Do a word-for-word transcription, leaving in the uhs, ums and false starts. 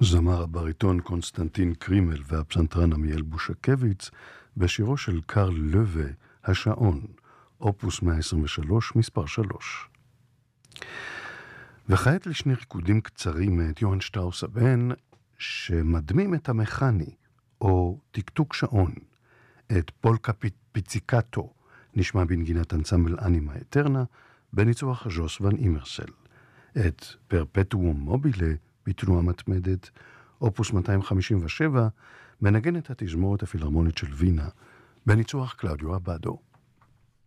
זמר הבריטון קונסטנטין קרימל והפסנתרן עמיאל בושקביץ בשירו של קרל לווה, השעון, אופוס מאה עשרים ושלוש, מספר שלוש. וכעת לשני ריקודים קצרים מאת יוהאן שטראוס הבן, שמדמים את המכני, או טקטוק שעון. את פולקה פיציקטו נשמע בנגינת אנסמבל אנימה אטרנה, בניצוח ז'וס ון אימרסל. את פרפטואום מובילה, בתנועה מתמדת, אופוס מאתיים חמישים ושבע, מנגנת התזמורת הפילהרמונית של וינה, בניצוח קלאודיו אבדו.